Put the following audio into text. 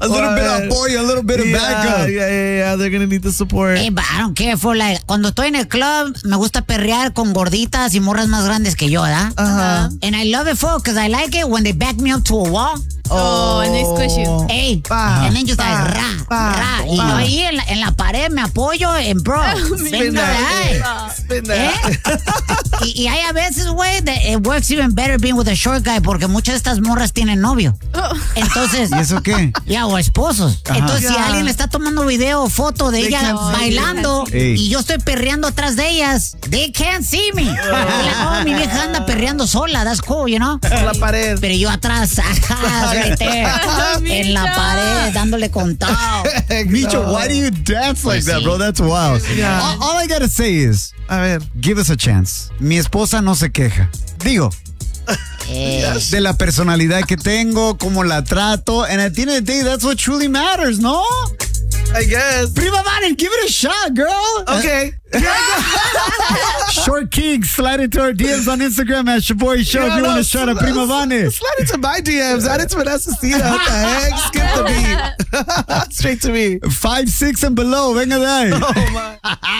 A little bit of apoyo, a little bit of backup. Yeah. They're gonna need the support. Hey, but I don't care for like, cuando estoy en el club, me gusta perrear con gorditas y morras más grandes que yo, ¿verdad? And I love it, because I like it when they back me up to a wall. And they squish you. Hey, and then just like, ra. Y yo ahí en la pared me apoyo en bro. Spin that. Y hay a veces, güey, it works even better being with a short guy porque muchas de estas morras tienen novio. Entonces. ¿Y eso qué? Ya, o esposos. Entonces, si alguien le está tomando video o foto de ella bailando y yo estoy perreando atrás de ellas, they can't see me. Mi vieja anda perreando sola, that's cool, you know? Por la pared. Pero yo atrás, right there, en la pared, dándole contado. Micho, why do you dance like that, bro? That's wild. Yeah. All I gotta say is, A ver. give us a chance. Mi esposa no se queja. Digo, de la personalidad que tengo, cómo la trato, and at the end of the day, that's what truly matters, ¿no? I guess. Prima Vane, give it a shot, girl. Okay. Short King, slide into our DMs on Instagram at Shaboy Show if you want to shout out Prima Vane. Slide into my DMs. Add it to Vanessa Cena. What the heck? Skip the beat. Straight to me. 5'6" and below. Venga de ahí. Oh, my.